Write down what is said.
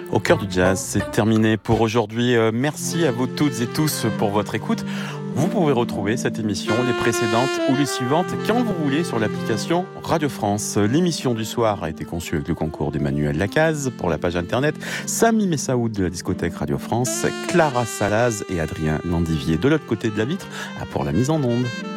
Au cœur du jazz, c'est terminé pour aujourd'hui. Merci à vous toutes et tous pour votre écoute. Vous pouvez retrouver cette émission, les précédentes ou les suivantes, quand vous voulez, sur l'application Radio France. L'émission du soir a été conçue avec le concours d'Emmanuel Lacaze pour la page internet, Sami Messaoud de la discothèque Radio France, Clara Salaz et Adrien Landivier de l'autre côté de la vitre pour la mise en onde.